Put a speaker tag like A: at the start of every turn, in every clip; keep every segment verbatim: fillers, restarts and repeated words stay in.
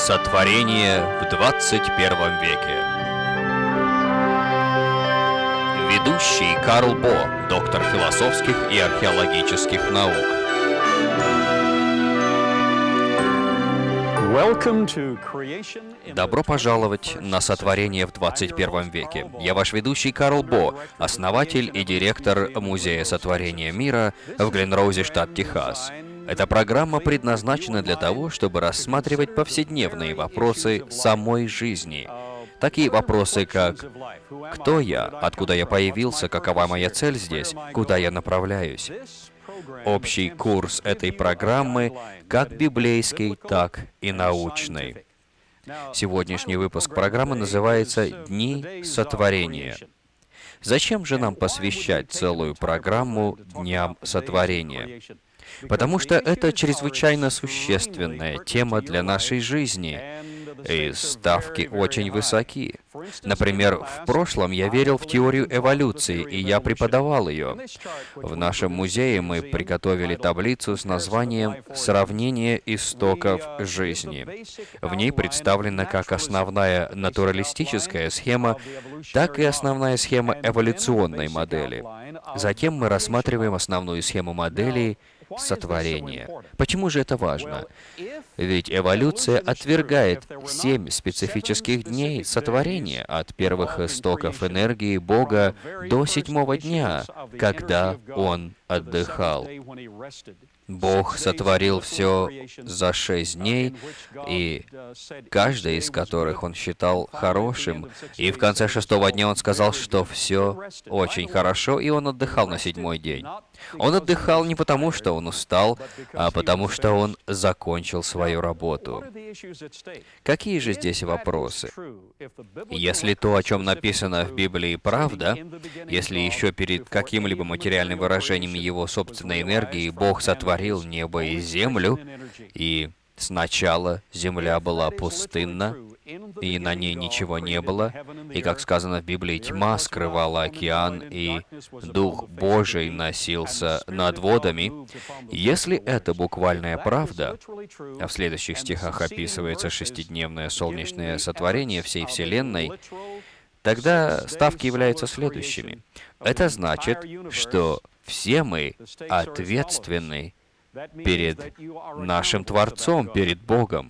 A: Сотворение в двадцать первом веке. Ведущий Карл Бо, доктор философских и археологических наук. Добро пожаловать на Сотворение в двадцать первом веке. Я ваш ведущий Карл Бо, основатель и директор Музея Сотворения Мира в Гленроузе, штат Техас. Эта программа предназначена для того, чтобы рассматривать повседневные вопросы самой жизни. Такие вопросы, как «Кто я?», «Откуда я появился?», «Какова моя цель здесь?», «Куда я направляюсь?». Общий курс этой программы как библейский, так и научный. Сегодняшний выпуск программы называется «Дни Сотворения». Зачем же нам посвящать целую программу Дням Сотворения? Потому что это чрезвычайно существенная тема для нашей жизни, и ставки очень высоки. Например, в прошлом я верил в теорию эволюции, и я преподавал ее. В нашем музее мы приготовили таблицу с названием «Сравнение истоков жизни». В ней представлена как основная натуралистическая схема, так и основная схема эволюционной модели. Затем мы рассматриваем основную схему модели сотворения. Почему же это важно? Ведь эволюция отвергает семь специфических дней сотворения, от первых истоков энергии Бога до седьмого дня, когда Он отдыхал. Бог сотворил все за шесть дней, и каждый из которых Он считал хорошим. И в конце шестого дня Он сказал, что все очень хорошо, и Он отдыхал на седьмой день. Он отдыхал не потому, что Он устал, а потому, что Он закончил свою работу. Какие же здесь вопросы? Если то, о чем написано в Библии, правда, если еще перед каким-либо материальным выражением Его собственной энергии Бог сотворил небо и землю, и сначала земля была пустынна, и на ней ничего не было, и, как сказано в Библии, тьма скрывала океан, и Дух Божий носился над водами. Если это буквальная правда, а в следующих стихах описывается шестидневное солнечное сотворение всей Вселенной, тогда ставки являются следующими. Это значит, что все мы ответственны перед нашим Творцом, перед Богом.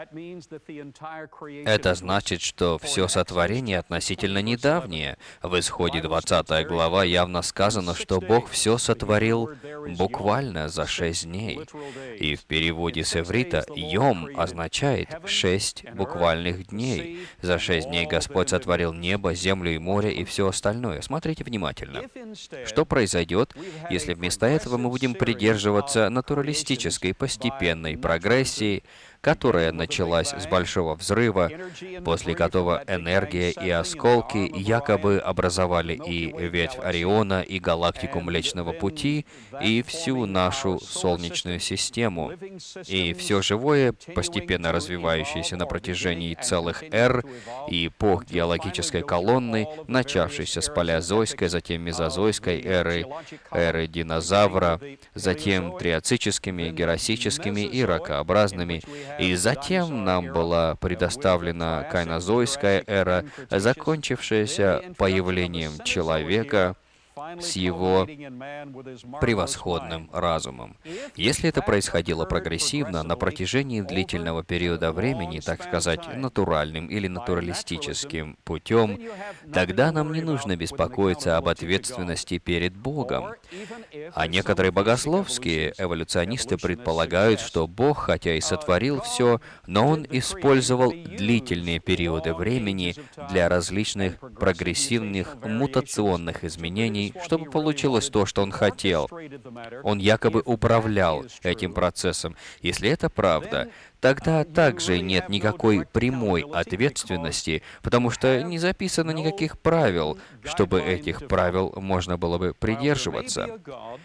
A: Это значит, что все сотворение относительно недавнее. В Исходе двадцатой глава явно сказано, что Бог все сотворил буквально за шесть дней. И в переводе с иврита «йом» означает «шесть буквальных дней». За шесть дней Господь сотворил небо, землю и море и все остальное. Смотрите внимательно. Что произойдет, если вместо этого мы будем придерживаться натуралистической постепенной прогрессии, которая началась с Большого Взрыва, после которого энергия и осколки якобы образовали и ветвь Ориона, и галактику Млечного Пути, и всю нашу Солнечную систему. И все живое, постепенно развивающееся на протяжении целых эр и эпох геологической колонны, начавшейся с палеозойской, затем мезозойской эры, эры динозавра, затем триацическими, герасическими и ракообразными. И затем нам была предоставлена кайнозойская эра, закончившаяся появлением человека с его превосходным разумом. Если это происходило прогрессивно, на протяжении длительного периода времени, так сказать, натуральным или натуралистическим путем, тогда нам не нужно беспокоиться об ответственности перед Богом. А некоторые богословские эволюционисты предполагают, что Бог, хотя и сотворил все, но Он использовал длительные периоды времени для различных прогрессивных мутационных изменений, чтобы получилось то, что Он хотел. Он якобы управлял этим процессом. Если это правда, тогда также нет никакой прямой ответственности, потому что не записано никаких правил, чтобы этих правил можно было бы придерживаться.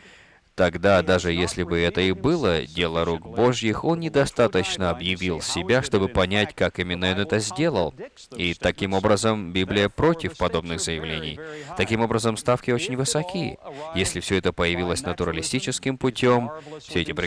A: Тогда, даже если бы это и было дело рук Божьих, Он недостаточно объявил себя, чтобы понять, как именно Он это сделал. И таким образом Библия против подобных заявлений. Таким образом, ставки очень высоки. Если все это появилось натуралистическим путем, все эти